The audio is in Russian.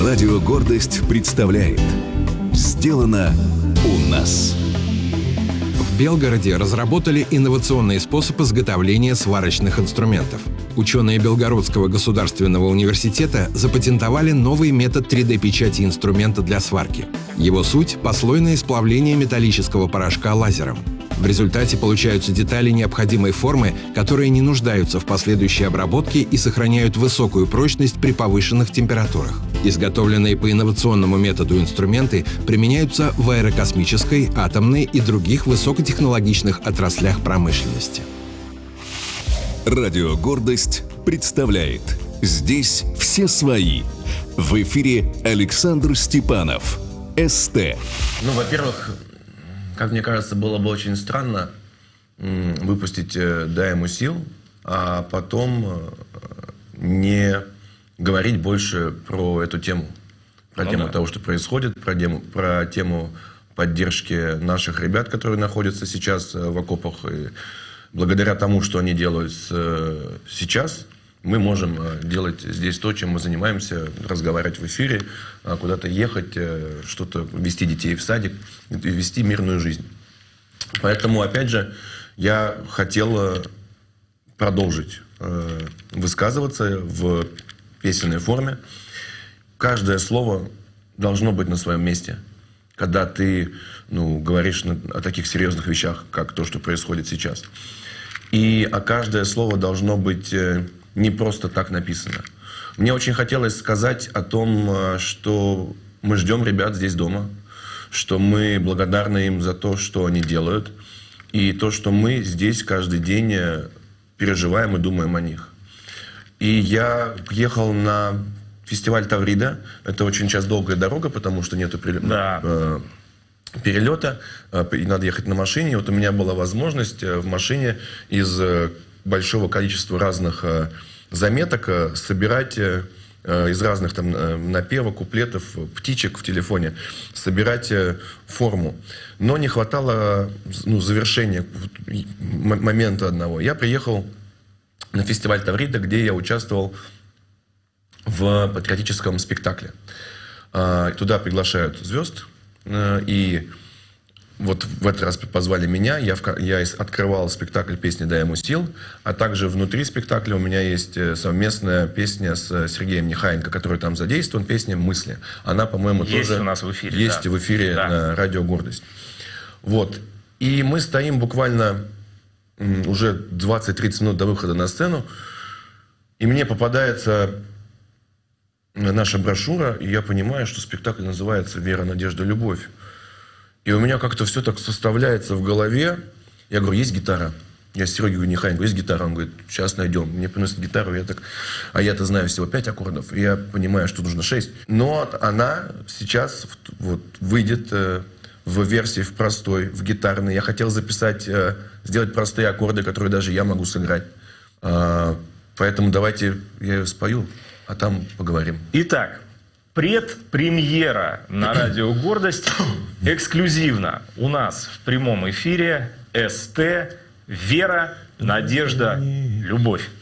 Радио «Гордость» представляет «Сделано у нас». В Белгороде разработали инновационный способ изготовления сварочных инструментов. Ученые Белгородского государственного университета запатентовали новый метод 3D-печати инструмента для сварки. Его суть – послойное сплавление металлического порошка лазером. В результате получаются детали необходимой формы, которые не нуждаются в последующей обработке и сохраняют высокую прочность при повышенных температурах. Изготовленные по инновационному методу инструменты применяются в аэрокосмической, атомной и других высокотехнологичных отраслях промышленности. Радио «Гордость» представляет «Здесь все свои». В эфире Александр Степанов, СТ. Во-первых, как мне кажется, было бы очень странно выпустить «Дай ему сил», а потом не говорить больше про эту тему. Про тему того, что происходит, про тему поддержки наших ребят, которые находятся сейчас в окопах. И благодаря тому, что они делают сейчас, мы можем делать здесь то, чем мы занимаемся, разговаривать в эфире, куда-то ехать, что-то вести детей в садик, вести мирную жизнь. Поэтому, опять же, я хотел продолжить высказываться в песенной форме. Каждое слово должно быть на своем месте. Когда ты говоришь о таких серьезных вещах, как то, что происходит сейчас. А каждое слово должно быть не просто так написано. Мне очень хотелось сказать о том, что мы ждем ребят здесь дома, что мы благодарны им за то, что они делают, и то, что мы здесь каждый день переживаем и думаем о них. И я ехал на фестиваль Таврида. Это очень сейчас долгая дорога, потому что нету перелета, и надо ехать на машине. И вот у меня была возможность в машине из большого количества разных заметок собирать из разных напевов, куплетов, птичек в телефоне, собирать форму. Но не хватало завершения момента одного. Я приехал на фестиваль Таврида, где я участвовал в патриотическом спектакле. Туда приглашают звезд, и вот в этот раз позвали меня. Я открывал спектакль песни «Дай ему сил», а также внутри спектакля у меня есть совместная песня с Сергеем Нехаенко, который там задействован, песня «Мысли». Она, по-моему, тоже у нас в эфире. Есть в эфире на радио «Гордость». Вот. И мы стоим буквально уже 20-30 минут до выхода на сцену, и мне попадается наша брошюра, и я понимаю, что спектакль называется «Вера, надежда, любовь». И у меня как-то все так составляется в голове. Я говорю, есть гитара? Я Сереге говорю, Нехаенко, есть гитара? Он говорит, сейчас найдем. Мне приносят гитару, я-то знаю всего 5 аккордов, и я понимаю, что нужно 6. Но она сейчас выйдет в версии в простой, в гитарной. Я хотел сделать простые аккорды, которые даже я могу сыграть. Поэтому давайте я ее спою, а там поговорим. Итак, предпремьера на радио «Гордость» эксклюзивно у нас в прямом эфире СТ «Вера, надежда, любовь».